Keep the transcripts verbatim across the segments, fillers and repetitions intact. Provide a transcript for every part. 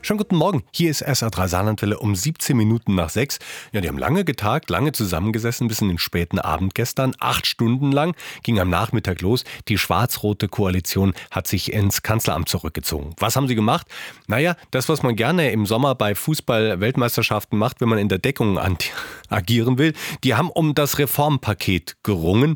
Schönen guten Morgen, hier ist S R drei Saarlandwelle um siebzehn Minuten nach sechs. Ja, die haben lange getagt, lange zusammengesessen, bis in den späten Abend gestern. Acht Stunden lang ging am Nachmittag los. Die schwarz-rote Koalition hat sich ins Kanzleramt zurückgezogen. Was haben sie gemacht? Naja, das, was man gerne im Sommer bei Fußball-Weltmeisterschaften macht, wenn man in der Deckung agieren will. Die haben um das Reformpaket gerungen.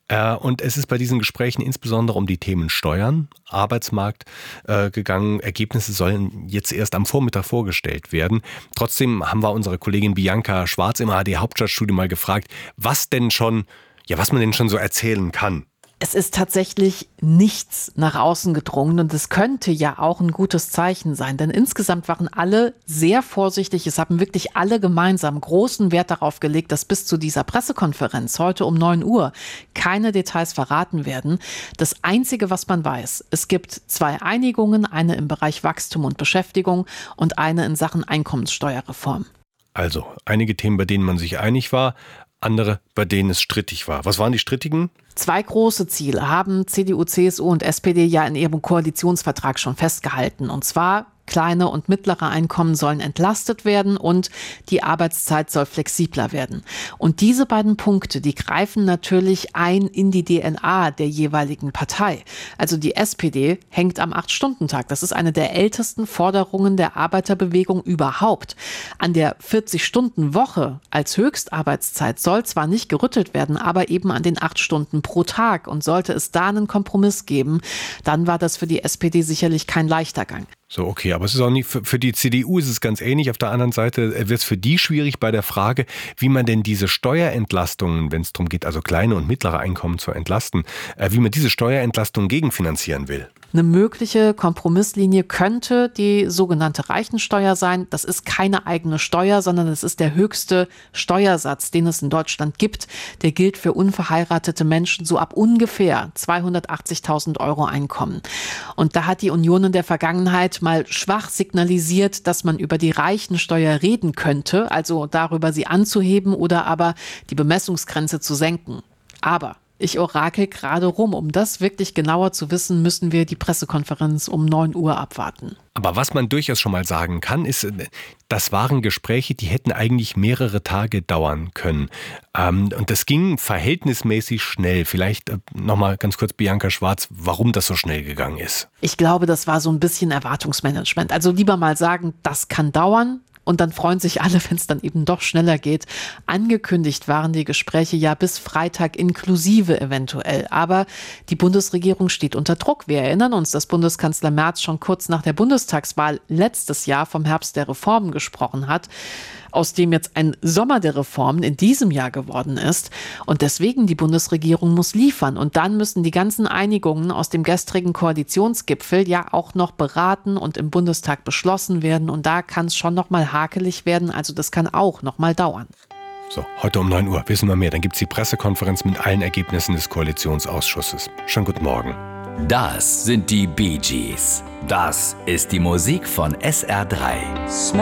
Und es ist bei diesen Gesprächen insbesondere um die Themen Steuern, Arbeitsmarkt äh, gegangen. Ergebnisse sollen jetzt erst am Vormittag vorgestellt werden. Trotzdem haben wir unsere Kollegin Bianca Schwarz im A R D Hauptstadtstudio mal gefragt, was denn schon, ja, was man denn schon so erzählen kann. Es ist tatsächlich nichts nach außen gedrungen und es könnte ja auch ein gutes Zeichen sein, denn insgesamt waren alle sehr vorsichtig. Es haben wirklich alle gemeinsam großen Wert darauf gelegt, dass bis zu dieser Pressekonferenz heute um neun Uhr keine Details verraten werden. Das Einzige, was man weiß, es gibt zwei Einigungen, eine im Bereich Wachstum und Beschäftigung und eine in Sachen Einkommenssteuerreform. Also einige Themen, bei denen man sich einig war, andere, bei denen es strittig war. Was waren die strittigen? Zwei große Ziele haben C D U, C S U und S P D ja in ihrem Koalitionsvertrag schon festgehalten. Und zwar: kleine und mittlere Einkommen sollen entlastet werden und die Arbeitszeit soll flexibler werden. Und diese beiden Punkte, die greifen natürlich ein in die D N A der jeweiligen Partei. Also die S P D hängt am acht-Stunden-Tag. Das ist eine der ältesten Forderungen der Arbeiterbewegung überhaupt. An der vierzig-Stunden-Woche als Höchstarbeitszeit soll zwar nicht gerüttelt werden, aber eben an den acht Stunden pro Tag. Und sollte es da einen Kompromiss geben, dann war das für die S P D sicherlich kein leichter Gang. So, okay, aber es ist auch nicht, für, für die C D U ist es ganz ähnlich. Auf der anderen Seite wird es für die schwierig bei der Frage, wie man denn diese Steuerentlastungen, wenn es darum geht, also kleine und mittlere Einkommen zu entlasten, äh, wie man diese Steuerentlastungen gegenfinanzieren will. Eine mögliche Kompromisslinie könnte die sogenannte Reichensteuer sein. Das ist keine eigene Steuer, sondern es ist der höchste Steuersatz, den es in Deutschland gibt. Der gilt für unverheiratete Menschen so ab ungefähr zweihundertachtzigtausend Euro Einkommen. Und da hat die Union in der Vergangenheit mal schwach signalisiert, dass man über die Reichensteuer reden könnte, also darüber, sie anzuheben oder aber die Bemessungsgrenze zu senken. Aber ich orakel gerade rum. Um das wirklich genauer zu wissen, müssen wir die Pressekonferenz um neun Uhr abwarten. Aber was man durchaus schon mal sagen kann, ist, das waren Gespräche, die hätten eigentlich mehrere Tage dauern können. Ähm, und das ging verhältnismäßig schnell. Vielleicht äh, nochmal ganz kurz, Bianca Schwarz, warum das so schnell gegangen ist. Ich glaube, das war so ein bisschen Erwartungsmanagement. Also lieber mal sagen, das kann dauern. Und dann freuen sich alle, wenn es dann eben doch schneller geht. Angekündigt waren die Gespräche ja bis Freitag inklusive eventuell. Aber die Bundesregierung steht unter Druck. Wir erinnern uns, dass Bundeskanzler Merz schon kurz nach der Bundestagswahl letztes Jahr vom Herbst der Reformen gesprochen hat, aus dem jetzt ein Sommer der Reformen in diesem Jahr geworden ist. Und deswegen, die Bundesregierung muss liefern. Und dann müssen die ganzen Einigungen aus dem gestrigen Koalitionsgipfel ja auch noch beraten und im Bundestag beschlossen werden. Und da kann es schon noch mal hakelig werden. Also das kann auch noch mal dauern. So, heute um neun Uhr wissen wir mehr. Dann gibt es die Pressekonferenz mit allen Ergebnissen des Koalitionsausschusses. Schönen guten Morgen. Das sind die Bee Gees. Das ist die Musik von S R drei.